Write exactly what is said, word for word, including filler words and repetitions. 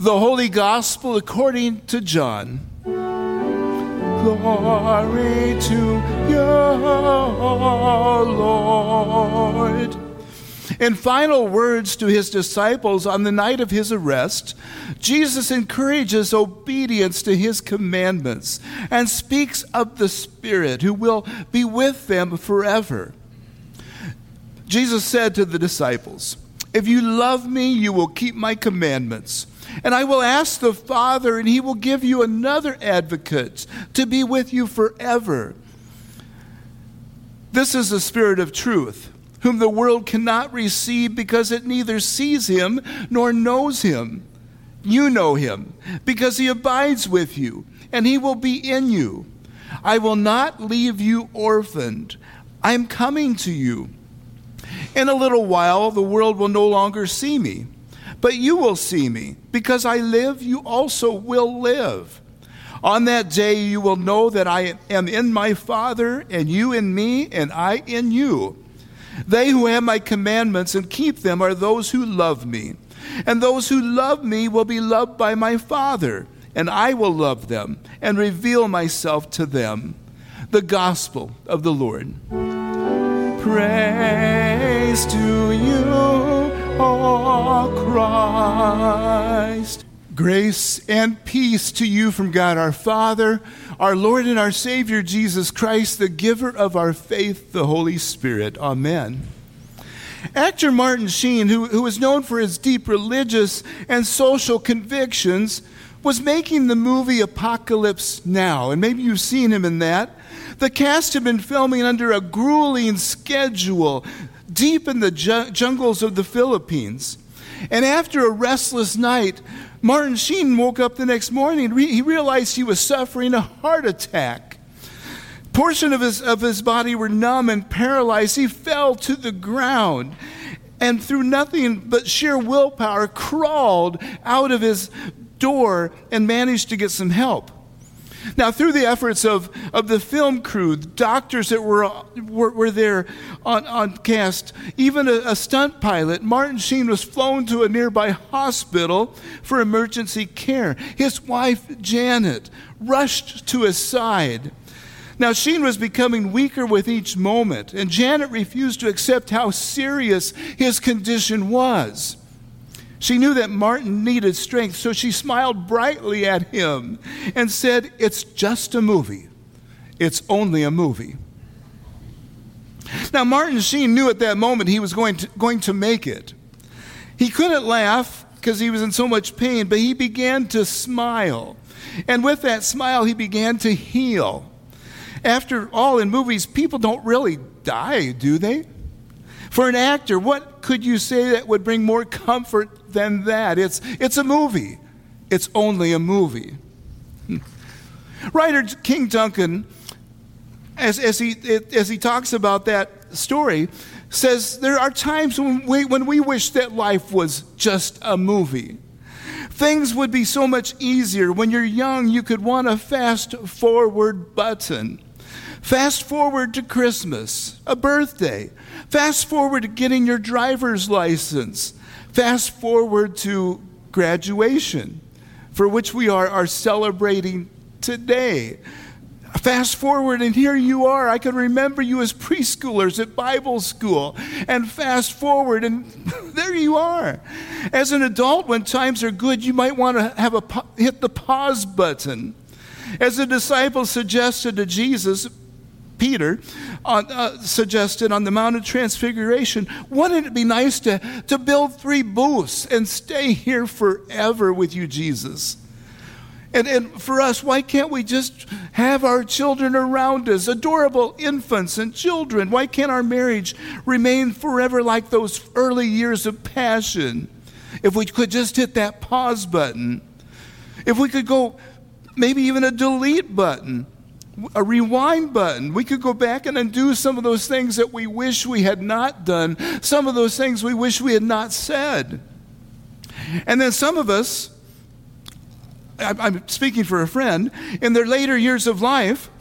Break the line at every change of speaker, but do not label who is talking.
The Holy Gospel according to John. Glory to you, Lord. In final words to his disciples on the night of his arrest, Jesus encourages obedience to his commandments and speaks of the Spirit who will be with them forever. Jesus said to the disciples, "If you love me, you will keep my commandments. And I will ask the Father, and he will give you another advocate to be with you forever. This is the Spirit of truth, whom the world cannot receive because it neither sees him nor knows him. You know him, because he abides with you, and he will be in you. I will not leave you orphaned. I am coming to you. In a little while, the world will no longer see me. But you will see me. Because I live, you also will live. On that day you will know that I am in my Father, and you in me, and I in you. They who have my commandments and keep them are those who love me. And those who love me will be loved by my Father, and I will love them and reveal myself to them." The Gospel of the Lord. Praise to you, O Christ. Grace and peace to you from God our Father, our Lord and our Savior Jesus Christ, the giver of our faith, the Holy Spirit. Amen. Actor Martin Sheen, who, who is known for his deep religious and social convictions, was making the movie Apocalypse Now, and maybe you've seen him in that. The cast had been filming under a grueling schedule deep in the ju- jungles of the Philippines. And after a restless night, Martin Sheen woke up the next morning and re- he realized he was suffering a heart attack. Portion of his, of his body were numb and paralyzed. He fell to the ground and through nothing but sheer willpower crawled out of his door and managed to get some help. Now, through the efforts of, of the film crew, the doctors that were, were, were there on, on cast, even a, a stunt pilot, Martin Sheen was flown to a nearby hospital for emergency care. His wife, Janet, rushed to his side. Now, Sheen was becoming weaker with each moment, and Janet refused to accept how serious his condition was. She knew that Martin needed strength, so she smiled brightly at him and said, "It's just a movie. It's only a movie." Now, Martin Sheen knew at that moment he was going to, going to make it. He couldn't laugh because he was in so much pain, but he began to smile. And with that smile, he began to heal. After all, in movies, people don't really die, do they? For an actor, what could you say that would bring more comfort than that? It's, it's a movie. It's only a movie. Writer King Duncan, as, as, he, as he talks about that story, says there are times when we, when we wish that life was just a movie. Things would be so much easier. When you're young, you could want a fast forward button. Fast forward to Christmas, a birthday. Fast forward to getting your driver's license. Fast forward to graduation, for which we are, are celebrating today. Fast forward, and here you are. I can remember you as preschoolers at Bible school. And fast forward, and there you are. As an adult, when times are good, you might want to have a hit the pause button. As the disciples suggested to Jesus, Peter uh, uh, suggested on the Mount of Transfiguration, wouldn't it be nice to, to build three booths and stay here forever with you, Jesus? And, and for us, why can't we just have our children around us, adorable infants and children? Why can't our marriage remain forever like those early years of passion? If we could just hit that pause button. If we could go, maybe even a delete button, a rewind button. We could go back and undo some of those things that we wish we had not done, some of those things we wish we had not said. And then some of us, I'm speaking for a friend, in their later years of life,